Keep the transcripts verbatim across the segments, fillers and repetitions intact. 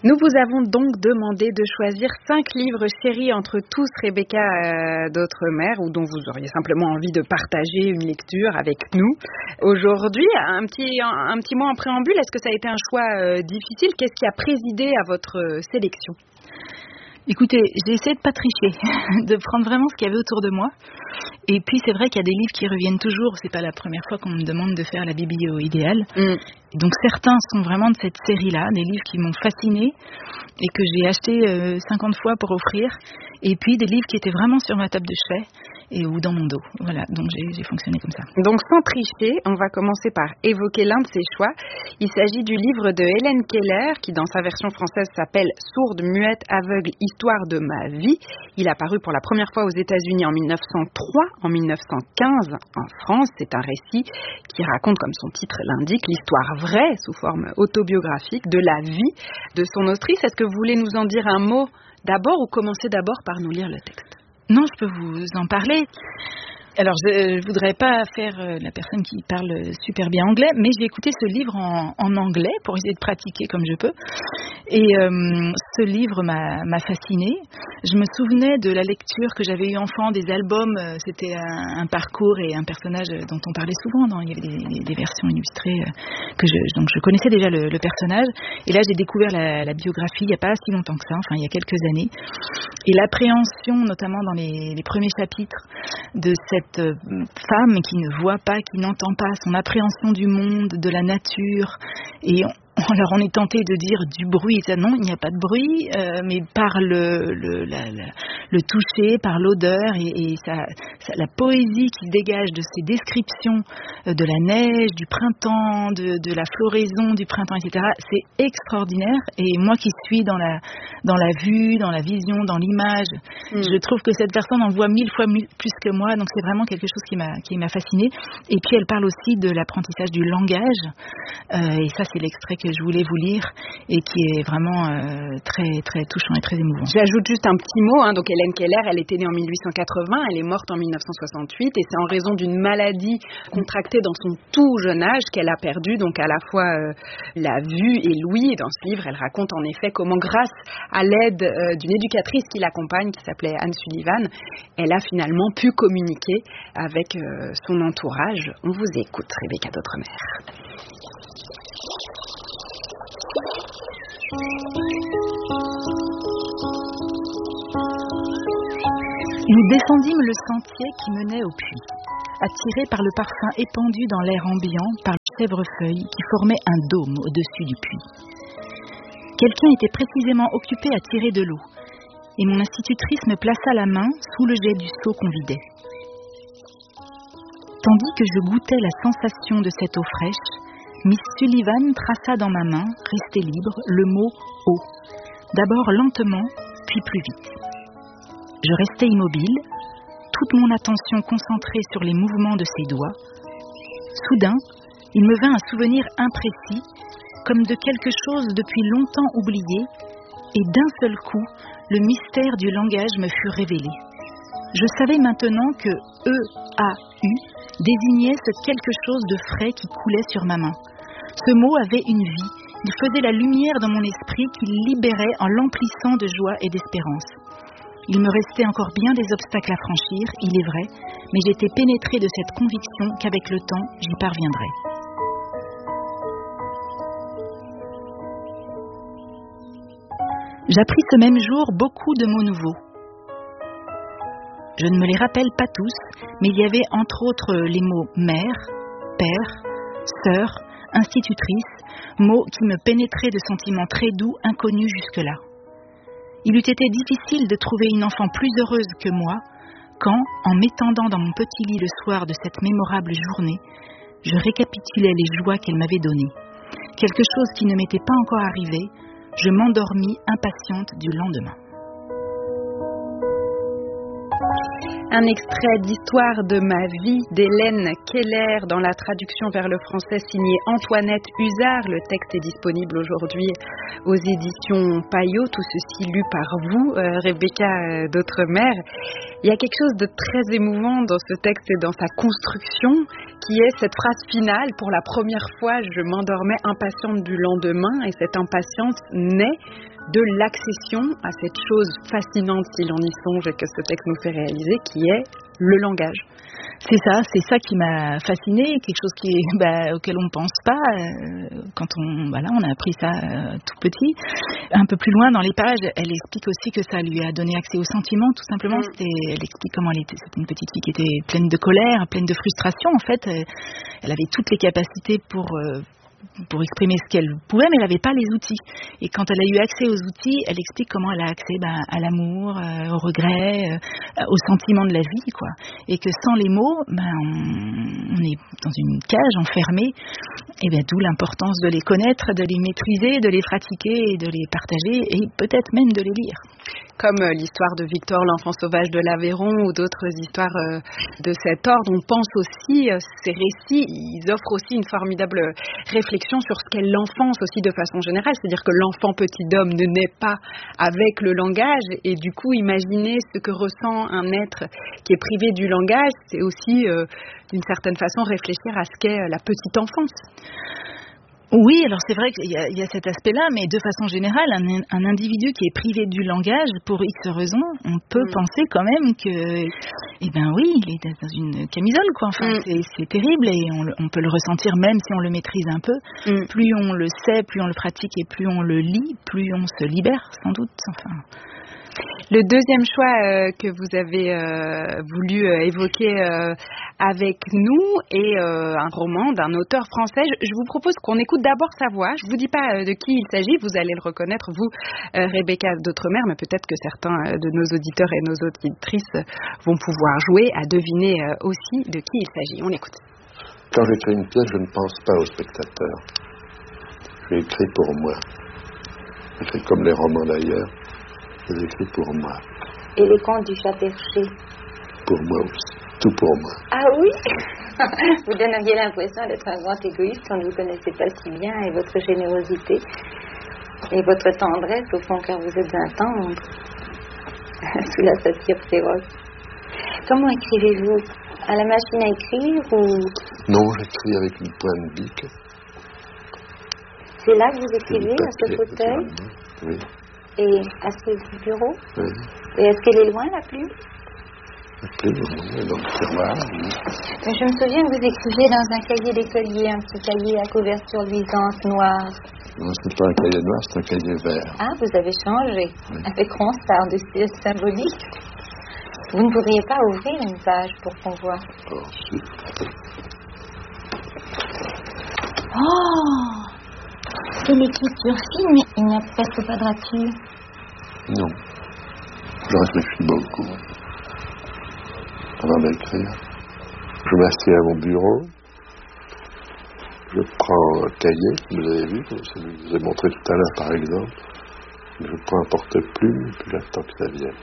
Nous vous avons donc demandé de choisir cinq livres chéris entre tous, Rebecca euh, d'Outremer, ou dont vous auriez simplement envie de partager une lecture avec nous. Aujourd'hui, un petit, un, un petit mot en préambule, est-ce que ça a été un choix euh, difficile? Qu'est-ce qui a présidé à votre euh, sélection? Écoutez, j'ai essayé de pas tricher, de prendre vraiment ce qu'il y avait autour de moi. Et puis c'est vrai qu'il y a des livres qui reviennent toujours. C'est pas la première fois qu'on me demande de faire la biblio idéale. Mm. Donc certains sont vraiment de cette série-là, des livres qui m'ont fascinée et que j'ai acheté euh, cinquante fois pour offrir. Et puis des livres qui étaient vraiment sur ma table de chevet et ou dans mon dos. Voilà, donc j'ai, j'ai fonctionné comme ça. Donc sans tricher, on va commencer par évoquer l'un de ses choix. Il s'agit du livre de Hélène Keller, qui dans sa version française s'appelle « Sourde, muette, aveugle, histoire de ma vie ». Il a paru pour la première fois aux États-Unis en mille neuf cent trois, en mille neuf cent quinze en France. C'est un récit qui raconte, comme son titre l'indique, l'histoire vraie, sous forme autobiographique, de la vie de son autrice. Est-ce que vous voulez nous en dire un mot d'abord ou commencer d'abord par nous lire le texte ? Non, je peux vous en parler. Alors, je ne voudrais pas faire euh, la personne qui parle super bien anglais, mais j'ai écouté ce livre en, en anglais pour essayer de pratiquer comme je peux. Et euh, ce livre m'a, m'a fascinée. Je me souvenais de la lecture que j'avais eue enfant, des albums. Euh, c'était un, un parcours et un personnage dont on parlait souvent. Dans, il y avait des, des, des versions illustrées euh, que je, donc je connaissais déjà le, le personnage. Et là, j'ai découvert la, la biographie il n'y a pas si longtemps que ça, enfin il y a quelques années. Et l'appréhension, notamment dans les, les premiers chapitres, de cette femme qui ne voit pas, qui n'entend pas, son appréhension du monde, de la nature. Et on, alors on est tenté de dire du bruit, ça, non, il n'y a pas de bruit, euh, mais par le, le, la, la, le toucher, par l'odeur et, et ça, ça, la poésie qui se dégage de ces descriptions euh, de la neige, du printemps, de, de la floraison du printemps, et cetera. C'est extraordinaire. Et moi qui suis dans la, dans la vue, dans la vision, dans l'image, mmh. je trouve que cette personne en voit mille fois mille, plus que moi. Donc c'est vraiment quelque chose qui m'a, qui m'a fascinée. Et puis elle parle aussi de l'apprentissage du langage. Euh, et ça, c'est l'extrait que je voulais vous lire et qui est vraiment euh, très très touchant et très émouvant. J'ajoute juste un petit mot, hein. Donc Hélène Keller, elle était née en mille huit cent quatre-vingts, elle est morte en mille neuf cent soixante-huit et c'est en raison d'une maladie contractée dans son tout jeune âge qu'elle a perdu donc à la fois euh, la vue et l'ouïe. Et dans ce livre, elle raconte en effet comment grâce à l'aide euh, d'une éducatrice qui l'accompagne, qui s'appelait Anne Sullivan, elle a finalement pu communiquer avec euh, son entourage. On vous écoute, Rebecca d'Outremer. Nous descendîmes le sentier qui menait au puits, attirés par le parfum épandu dans l'air ambiant par le chèvrefeuille qui formait un dôme au-dessus du puits. Quelqu'un était précisément occupé à tirer de l'eau, et mon institutrice me plaça la main sous le jet du seau qu'on vidait. Tandis que je goûtais la sensation de cette eau fraîche, Miss Sullivan traça dans ma main, restée libre, le mot « eau », d'abord lentement, puis plus vite. Je restais immobile, toute mon attention concentrée sur les mouvements de ses doigts. Soudain, il me vint un souvenir imprécis, comme de quelque chose depuis longtemps oublié, et d'un seul coup, le mystère du langage me fut révélé. Je savais maintenant que « E A U » désignait ce quelque chose de frais qui coulait sur ma main. Ce mot avait une vie, il faisait la lumière dans mon esprit qu'il libérait en l'emplissant de joie et d'espérance. Il me restait encore bien des obstacles à franchir, il est vrai, mais j'étais pénétrée de cette conviction qu'avec le temps, j'y parviendrais. J'appris ce même jour beaucoup de mots nouveaux. Je ne me les rappelle pas tous, mais il y avait entre autres les mots mère, père, sœur, institutrice, mots qui me pénétraient de sentiments très doux, inconnus jusque-là. Il eût été difficile de trouver une enfant plus heureuse que moi quand, en m'étendant dans mon petit lit le soir de cette mémorable journée, je récapitulais les joies qu'elle m'avait données. Quelque chose qui ne m'était pas encore arrivé, je m'endormis impatiente du lendemain. Un extrait d'Histoire de ma vie d'Hélène Keller dans la traduction vers le français signée Antoinette Huzard. Le texte est disponible aujourd'hui aux éditions Payot. Tout ceci lu par vous, euh, Rebecca d'Outremer. Il y a quelque chose de très émouvant dans ce texte et dans sa construction, qui est cette phrase finale. Pour la première fois, je m'endormais impatiente du lendemain, et cette impatience naît de l'accession à cette chose fascinante, si l'on y songe et que ce texte nous fait réaliser, qui est le langage. C'est ça, c'est ça qui m'a fascinée, quelque chose qui est, bah, auquel on ne pense pas euh, quand on, voilà, on a appris ça euh, tout petit. Un peu plus loin dans les pages, elle explique aussi que ça lui a donné accès aux sentiments, tout simplement. Mm. C'était, elle explique comment elle était, c'était une petite fille qui était pleine de colère, pleine de frustration. En fait, elle, elle avait toutes les capacités pour euh, pour exprimer ce qu'elle pouvait, mais elle n'avait pas les outils. Et quand elle a eu accès aux outils, elle explique comment elle a accès ben, à l'amour, euh, au regret, euh, au sentiment de la vie, quoi. Et que sans les mots, ben, on, on est dans une cage enfermée, et ben, d'où l'importance de les connaître, de les maîtriser, de les pratiquer, et de les partager, et peut-être même de les lire. Comme euh, l'histoire de Victor, l'enfant sauvage de l'Aveyron, ou d'autres histoires euh, de cet ordre, on pense aussi, euh, ces récits, ils offrent aussi une formidable réflexion sur ce qu'est l'enfance aussi de façon générale, c'est-à-dire que l'enfant petit homme ne naît pas avec le langage, et du coup imaginer ce que ressent un être qui est privé du langage, c'est aussi euh, d'une certaine façon réfléchir à ce qu'est la petite enfance. Oui, alors c'est vrai qu'il y a, il y a cet aspect-là, mais de façon générale, un, un individu qui est privé du langage, pour X raisons, on peut mmh. penser quand même que, eh ben oui, il est dans une camisole, quoi. Enfin, mmh. c'est, c'est terrible, et on, on peut le ressentir même si on le maîtrise un peu. Mmh. Plus on le sait, plus on le pratique, et plus on le lit, plus on se libère, sans doute. Enfin. Le deuxième choix euh, que vous avez euh, voulu euh, évoquer euh, avec nous est euh, un roman d'un auteur français. Je, je vous propose qu'on écoute d'abord sa voix. Je ne vous dis pas euh, de qui il s'agit, vous allez le reconnaître, vous, euh, Rebecca d'Outremer, mais peut-être que certains euh, de nos auditeurs et nos auditrices euh, vont pouvoir jouer à deviner euh, aussi de qui il s'agit. On écoute. Quand j'écris une pièce, je ne pense pas au spectateur. Je l'écris pour moi. J'écris comme les romans d'ailleurs. Je l'écris pour moi. Et les contes du chat perché? Pour moi aussi. Tout pour moi. Ah oui? Vous donneriez l'impression d'être un grand égoïste quand vous ne connaissez pas si bien, et votre générosité et votre tendresse, au fond, car vous êtes un tendre sous la satire féroce. Comment écrivez-vous? À la machine à écrire ou... Non, j'écris avec une pointe bic. C'est là que vous écrivez, à ce fauteuil? Oui. Et à ce bureau? Oui. Et est-ce qu'elle est loin, la plume? La plume, oui, dans le tiroir, oui. Mais je me souviens que vous écriviez dans un cahier d'écolier, un petit cahier à couverture luisante, noire. Non, c'est pas un cahier noir, c'est un cahier vert. Ah, vous avez changé. Oui. Avec ronsard dessus symbolique. Vous ne pourriez pas ouvrir une page pour qu'on voit? Oh, si. Oh! C'est l'écriture fine, mais il n'y a presque pas de rature. Non. Je réfléchis beaucoup avant d'écrire. Je m'assieds à mon bureau. Je prends un cahier, vous avez vu, je vous ai montré tout à l'heure par exemple. Je prends un porte-plume et puis j'attends que ça vienne.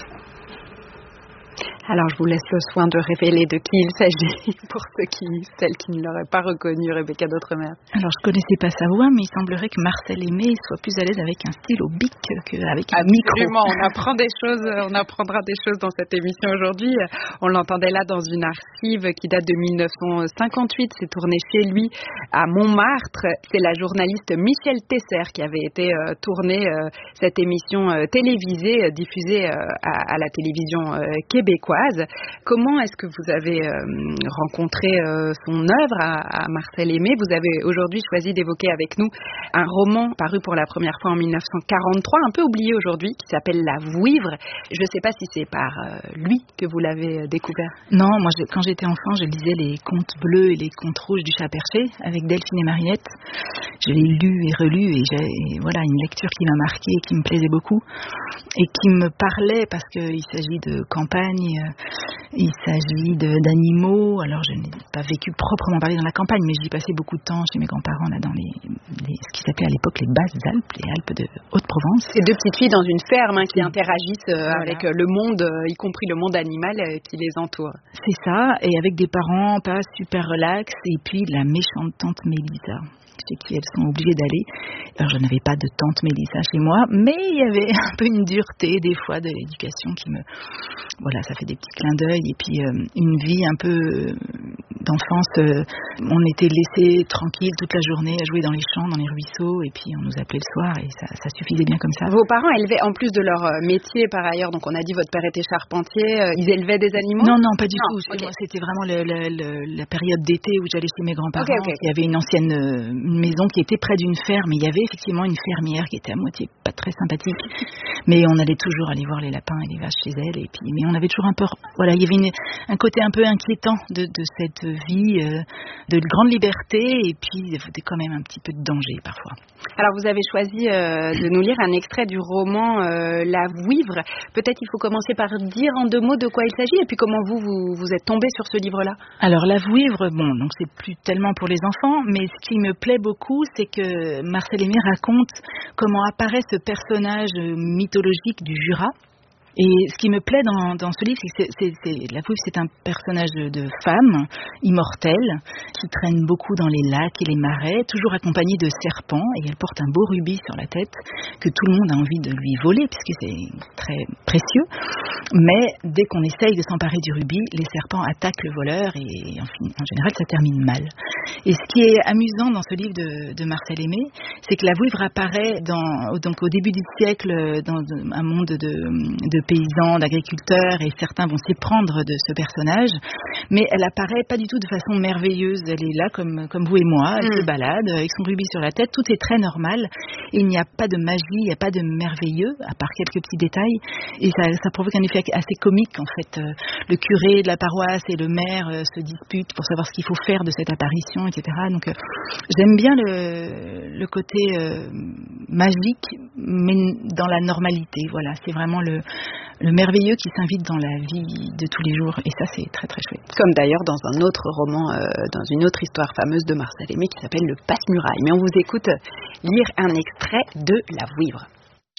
Alors, je vous laisse le soin de révéler de qui il s'agit pour ceux qui, celles qui ne l'auraient pas reconnu, Rebecca d'Outremer. Alors, je connaissais pas sa voix, mais il semblerait que Marcel Aimé soit plus à l'aise avec un stylo bic qu'avec un micro. Absolument, on apprend des choses, on apprendra des choses dans cette émission aujourd'hui. On l'entendait là dans une archive qui date de mille neuf cent cinquante-huit. C'est tourné chez lui à Montmartre. C'est la journaliste Michel Tesser qui avait été euh, tournée euh, cette émission euh, télévisée, euh, diffusée euh, à, à la télévision euh, québécoise. Comment est-ce que vous avez euh, rencontré euh, son œuvre à, à Marcel Aimé? Vous avez aujourd'hui choisi d'évoquer avec nous un roman paru pour la première fois en mille neuf cent quarante-trois, un peu oublié aujourd'hui, qui s'appelle La Vouivre. Je ne sais pas si c'est par euh, lui que vous l'avez découvert. Non, moi je, quand j'étais enfant, je lisais les contes bleus et les contes rouges du chat perché avec Delphine et Mariette. Je l'ai lu et relu, et j'ai et voilà une lecture qui m'a marquée et qui me plaisait beaucoup et qui me parlait parce qu'il s'agit de campagne. Il s'agit de, d'animaux. Alors, je n'ai pas vécu proprement parlé dans la campagne, mais j'y passais beaucoup de temps chez mes grands-parents, là, dans les, les, ce qui s'appelait à l'époque les Basses Alpes, les Alpes de Haute-Provence. Ces deux petites filles dans une ferme hein, qui interagissent euh, voilà. avec le monde, euh, y compris le monde animal euh, qui les entoure. C'est ça, et avec des parents pas super relax, et puis la méchante tante Mélisa, chez qui elles sont obligées d'aller. Alors, je n'avais pas de tante Mélissa chez moi, mais il y avait un peu une dureté, des fois, de l'éducation qui me... Voilà, ça fait des des petits clins d'œil et puis euh, une vie un peu euh, d'enfance. Euh, on était laissés tranquilles toute la journée à jouer dans les champs, dans les ruisseaux, et puis on nous appelait le soir et ça, ça suffisait bien comme ça. Vos parents élevaient, en plus de leur métier par ailleurs, donc on a dit votre père était charpentier, euh, ils élevaient des animaux? Non, non, pas du non, tout. okay. Moi, c'était vraiment le, le, le, la période d'été où j'allais chez mes grands-parents. Okay, okay. Il y avait une ancienne euh, une maison qui était près d'une ferme, et il y avait effectivement une fermière qui était à moitié pas très sympathique, mais on allait toujours aller voir les lapins et les vaches chez elle, et puis, mais on avait toujours un peu, voilà, il y avait une, un côté un peu inquiétant de, de cette vie, euh, de grande liberté, et puis quand même un petit peu de danger parfois. Alors vous avez choisi euh, de nous lire un extrait du roman euh, La Vouivre. Peut-être il faut commencer par dire en deux mots de quoi il s'agit et puis comment vous vous, vous êtes tombé sur ce livre-là. Alors La Vouivre, bon, donc c'est plus tellement pour les enfants, mais ce qui me plaît beaucoup, c'est que Marcel Aimé raconte comment apparaît ce personnage mythologique du Jura. Et ce qui me plaît dans, dans ce livre, c'est que c'est, c'est, c'est, la Vouivre, c'est un personnage de, de femme immortelle qui traîne beaucoup dans les lacs et les marais, toujours accompagnée de serpents, et elle porte un beau rubis sur la tête que tout le monde a envie de lui voler puisque c'est très précieux. Mais dès qu'on essaye de s'emparer du rubis, les serpents attaquent le voleur et en, en général ça termine mal. Et ce qui est amusant dans ce livre de, de Marcel Aimé, c'est que la Vouivre apparaît dans, donc au début du siècle dans un monde de, de paysans, d'agriculteurs, et certains vont s'éprendre de ce personnage, mais elle apparaît pas du tout de façon merveilleuse. Elle est là comme, comme vous et moi, elle mmh. se balade avec son rubis sur la tête, tout est très normal, et il n'y a pas de magie, il n'y a pas de merveilleux, à part quelques petits détails, et ça, ça provoque un effet assez comique en fait. Le curé de la paroisse et le maire se disputent pour savoir ce qu'il faut faire de cette apparition, et cetera. Donc euh, j'aime bien le, le côté euh, magique, mais dans la normalité, voilà, c'est vraiment le le merveilleux qui s'invite dans la vie de tous les jours, et ça c'est très très chouette. Comme d'ailleurs dans un autre roman, euh, dans une autre histoire fameuse de Marcel Aimé qui s'appelle Le Passe-Muraille. Mais on vous écoute lire un extrait de La Vouivre.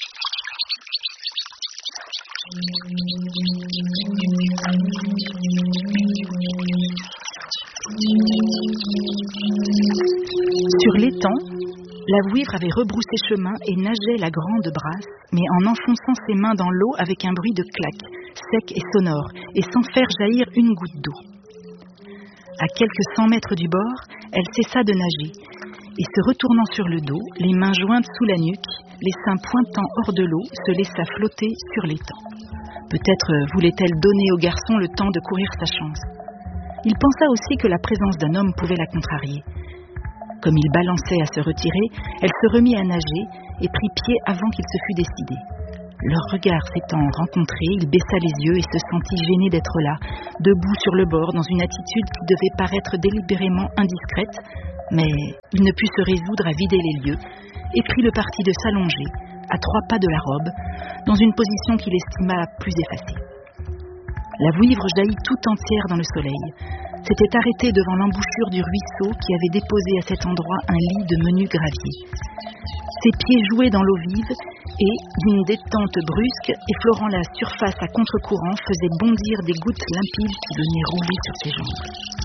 Sur l'étang, la Vouivre avait rebroussé chemin et nageait la grande brasse, mais en enfonçant ses mains dans l'eau avec un bruit de claque, sec et sonore, et sans faire jaillir une goutte d'eau. À quelques cent mètres du bord, elle cessa de nager, et se retournant sur le dos, les mains jointes sous la nuque, les seins pointant hors de l'eau, se laissa flotter sur l'étang. Peut-être voulait-elle donner au garçon le temps de courir sa chance. Il pensa aussi que la présence d'un homme pouvait la contrarier. Comme il balançait à se retirer, elle se remit à nager et prit pied avant qu'il se fût décidé. Leurs regards s'étant rencontrés, il baissa les yeux et se sentit gêné d'être là, debout sur le bord, dans une attitude qui devait paraître délibérément indiscrète, mais il ne put se résoudre à vider les lieux et prit le parti de s'allonger, à trois pas de la robe, dans une position qu'il estima plus effacée. La Vouivre jaillit tout entière dans le soleil, s'était arrêtée devant l'embouchure du ruisseau qui avait déposé à cet endroit un lit de menu gravier. Ses pieds jouaient dans l'eau vive et, d'une détente brusque, effleurant la surface à contre-courant, faisait bondir des gouttes limpides qui venaient rouler sur ses jambes.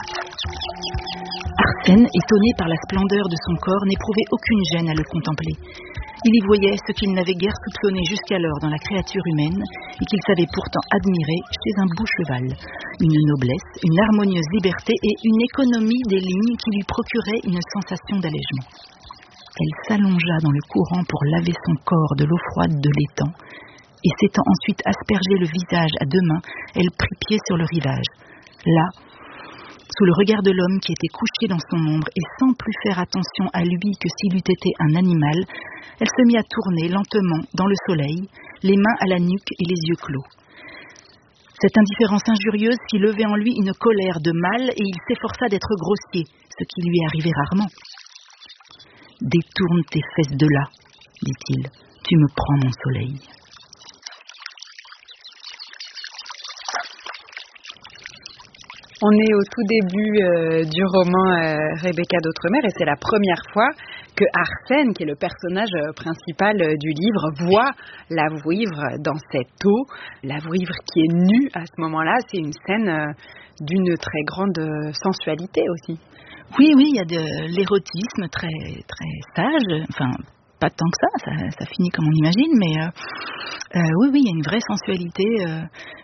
Arsène, étonné par la splendeur de son corps, n'éprouvait aucune gêne à le contempler. Il y voyait ce qu'il n'avait guère soupçonné jusqu'alors dans la créature humaine et qu'il savait pourtant admirer chez un beau cheval. Une noblesse, une harmonieuse liberté et une économie des lignes qui lui procuraient une sensation d'allègement. Elle s'allongea dans le courant pour laver son corps de l'eau froide de l'étang et s'étant ensuite aspergé le visage à deux mains, elle prit pied sur le rivage. Là, sous le regard de l'homme qui était couché dans son ombre et sans plus faire attention à lui que s'il eût été un animal, elle se mit à tourner lentement dans le soleil, les mains à la nuque et les yeux clos. Cette indifférence injurieuse fit lever en lui une colère de mâle et il s'efforça d'être grossier, ce qui lui arrivait rarement. « Détourne tes fesses de là, dit-il, tu me prends mon soleil. » On est au tout début euh, du roman euh, Rebecca d'Outremer et c'est la première fois que Arsène, qui est le personnage principal euh, du livre, voit la Vouivre dans cette eau. La Vouivre qui est nue à ce moment-là, c'est une scène euh, d'une très grande euh, sensualité aussi. Oui, oui, il y a de l'érotisme très, très sage, enfin pas tant que ça, ça, ça finit comme on imagine, mais euh, euh, oui, oui, il y a une vraie sensualité, euh,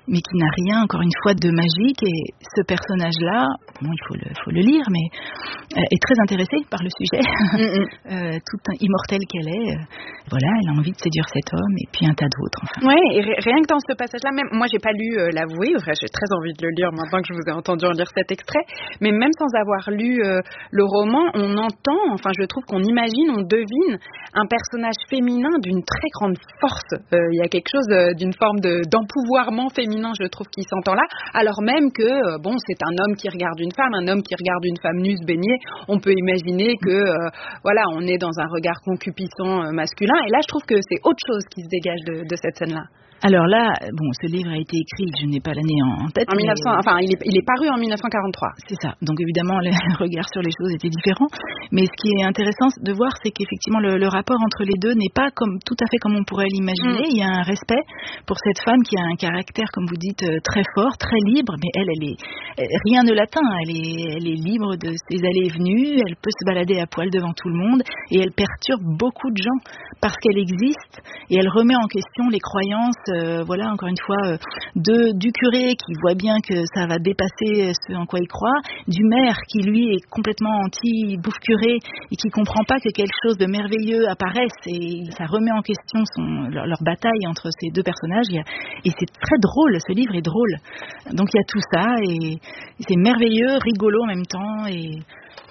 mais qui n'a rien, encore une fois, de magique. Et ce personnage-là, bon, il faut le, faut le lire, mais euh, est très intéressée par le sujet. Mm-hmm. euh, toute immortelle qu'elle est, euh, voilà, elle a envie de séduire cet homme et puis un tas d'autres. Enfin. Oui, et rien que dans ce passage-là, même moi, j'ai pas lu euh, l'avoué. Enfin, j'ai très envie de le lire maintenant que je vous ai entendu en lire cet extrait. Mais même sans avoir lu euh, le roman, on entend, enfin, je trouve qu'on imagine, on devine un personnage féminin d'une très grande force. Il euh, y a quelque chose euh, d'une forme de, d'empouvoirment féminin, je trouve, qui s'entend là, alors même que, euh, bon, c'est un homme qui regarde une femme, un homme qui regarde une femme nue se baigner, on peut imaginer que, euh, voilà, on est dans un regard concupissant euh, masculin, et là, je trouve que c'est autre chose qui se dégage de, de cette scène-là. Alors là, bon, ce livre a été écrit, je n'ai pas l'année en, en tête. En mille neuf cents, mais... enfin, il est, il est paru en mille neuf cent quarante-trois. C'est ça. Donc évidemment, le regard sur les choses était différent. Mais ce qui est intéressant de voir, c'est qu'effectivement, le, le rapport entre les deux n'est pas comme tout à fait comme on pourrait l'imaginer. Mm. Il y a un respect pour cette femme qui a un caractère, comme vous dites, très fort, très libre. Mais elle, elle est, rien ne l'atteint. Elle est, elle est libre de ses allées et venues. Elle peut se balader à poil devant tout le monde. Et elle perturbe beaucoup de gens parce qu'elle existe. Et elle remet en question les croyances. Euh, voilà, encore une fois, euh, de, du curé qui voit bien que ça va dépasser ce en quoi il croit, du maire qui lui est complètement anti-bouffe curé et qui comprend pas que quelque chose de merveilleux apparaisse, et ça remet en question son, leur, leur bataille entre ces deux personnages. Il y a, et c'est très drôle, ce livre est drôle. Donc il y a tout ça, et, et c'est merveilleux, rigolo en même temps, et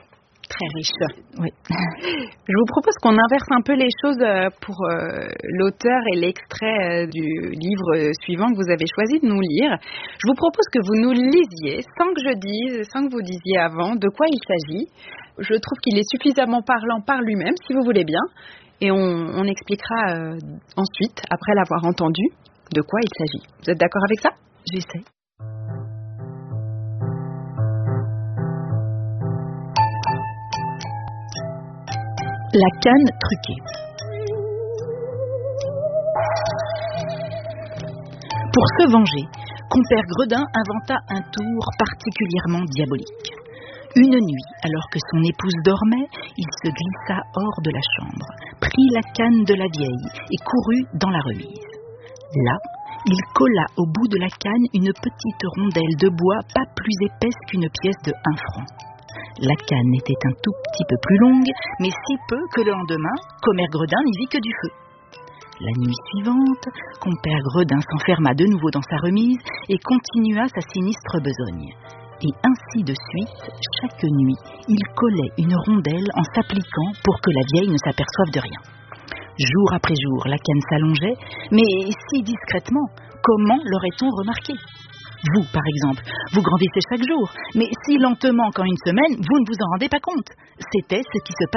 très riche. Oui. Je vous propose qu'on inverse un peu les choses pour euh, l'auteur et l'extrait euh, du livre suivant que vous avez choisi de nous lire. Je vous propose que vous nous lisiez sans que je dise, sans que vous disiez avant de quoi il s'agit. Je trouve qu'il est suffisamment parlant par lui-même, si vous voulez bien, et on, on expliquera euh, ensuite, après l'avoir entendu, de quoi il s'agit. Vous êtes d'accord avec ça ? J'essaie. La canne truquée. Pour se venger, compère Gredin inventa un tour particulièrement diabolique. Une nuit, alors que son épouse dormait, il se glissa hors de la chambre, prit la canne de la vieille et courut dans la remise. Là, il colla au bout de la canne une petite rondelle de bois pas plus épaisse qu'une pièce de un franc. La canne était un tout petit peu plus longue, mais si peu que le lendemain, commère Gredin n'y vit que du feu. La nuit suivante, compère Gredin s'enferma de nouveau dans sa remise et continua sa sinistre besogne. Et ainsi de suite, chaque nuit, il collait une rondelle en s'appliquant pour que la vieille ne s'aperçoive de rien. Jour après jour, la canne s'allongeait, mais si discrètement, comment l'aurait-on remarqué ? Vous, par exemple, vous grandissez chaque jour, mais si lentement qu'en une semaine, vous ne vous en rendez pas compte. C'était ce qui se passait.